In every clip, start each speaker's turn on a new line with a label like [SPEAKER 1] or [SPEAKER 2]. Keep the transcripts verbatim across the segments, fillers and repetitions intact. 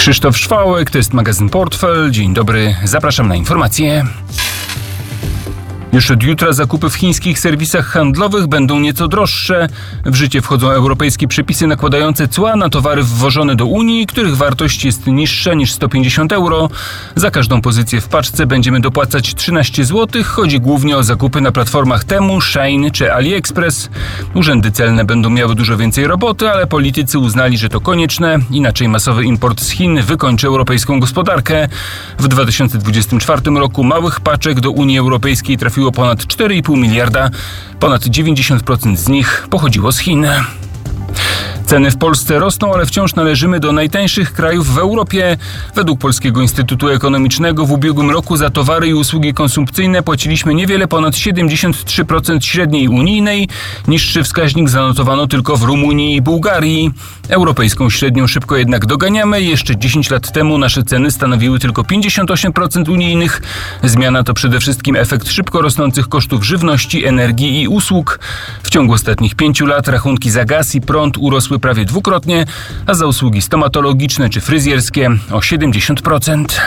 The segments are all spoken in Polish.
[SPEAKER 1] Krzysztof Szwałek, to jest magazyn Portfel. Dzień dobry, zapraszam na informacje. Już od jutra zakupy w chińskich serwisach handlowych będą nieco droższe. W życie wchodzą europejskie przepisy nakładające cła na towary wwożone do Unii, których wartość jest niższa niż sto pięćdziesiąt euro. Za każdą pozycję w paczce będziemy dopłacać trzynaście złotych. Chodzi głównie o zakupy na platformach Temu, Shein czy AliExpress. Urzędy celne będą miały dużo więcej roboty, ale politycy uznali, że to konieczne. Inaczej masowy import z Chin wykończy europejską gospodarkę. W dwa tysiące dwudziestym czwartym roku małych paczek do Unii Europejskiej trafiło ponad cztery i pół miliarda. Ponad dziewięćdziesiąt procent z nich pochodziło z Chin. Ceny w Polsce rosną, ale wciąż należymy do najtańszych krajów w Europie. Według Polskiego Instytutu Ekonomicznego w ubiegłym roku za towary i usługi konsumpcyjne płaciliśmy niewiele ponad siedemdziesiąt trzy procent średniej unijnej. Niższy wskaźnik zanotowano tylko w Rumunii i Bułgarii. Europejską średnią szybko jednak doganiamy. Jeszcze dziesięć lat temu nasze ceny stanowiły tylko pięćdziesiąt osiem procent unijnych. Zmiana to przede wszystkim efekt szybko rosnących kosztów żywności, energii i usług. W ciągu ostatnich pięciu lat rachunki za gaz i prąd urosły prawie dwukrotnie, a za usługi stomatologiczne czy fryzjerskie o siedemdziesiąt procent.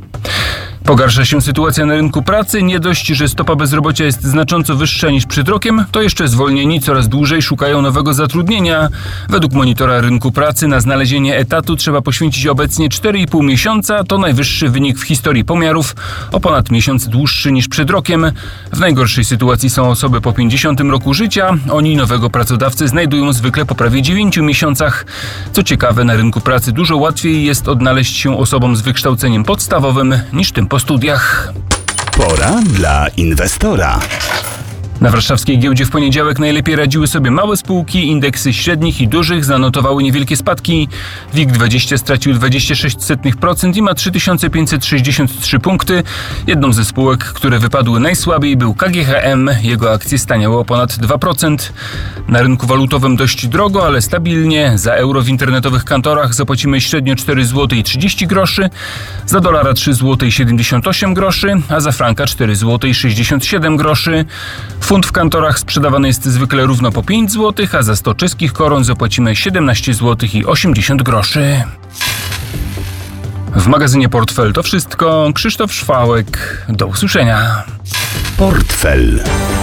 [SPEAKER 1] Pogarsza się sytuacja na rynku pracy. Nie dość, że stopa bezrobocia jest znacząco wyższa niż przed rokiem, to jeszcze zwolnieni coraz dłużej szukają nowego zatrudnienia. Według monitora rynku pracy na znalezienie etatu trzeba poświęcić obecnie cztery i pół miesiąca. To najwyższy wynik w historii pomiarów, o ponad miesiąc dłuższy niż przed rokiem. W najgorszej sytuacji są osoby po pięćdziesiątym roku życia. Oni nowego pracodawcę znajdują zwykle po prawie dziewięciu miesiącach. Co ciekawe, na rynku pracy dużo łatwiej jest odnaleźć się osobom z wykształceniem podstawowym niż tym po studiach.
[SPEAKER 2] Pora dla inwestora.
[SPEAKER 1] Na warszawskiej giełdzie w poniedziałek najlepiej radziły sobie małe spółki. Indeksy średnich i dużych zanotowały niewielkie spadki. WIG dwadzieścia stracił dwadzieścia sześć procent i ma trzy tysiące pięćset sześćdziesiąt trzy punkty. Jedną ze spółek, które wypadły najsłabiej, był K G H M. Jego akcje staniały o ponad dwa procent. Na rynku walutowym dość drogo, ale stabilnie. Za euro w internetowych kantorach zapłacimy średnio cztery złote i trzydzieści groszy, za dolara trzy złote i siedemdziesiąt osiem groszy, a za franka cztery złote i sześćdziesiąt siedem groszy. Funt w kantorach sprzedawany jest zwykle równo po pięć złotych, a za sto czeskich koron zapłacimy siedemnaście złotych i osiemdziesiąt groszy. W magazynie Portfel to wszystko. Krzysztof Szwałek. Do usłyszenia.
[SPEAKER 2] Portfel.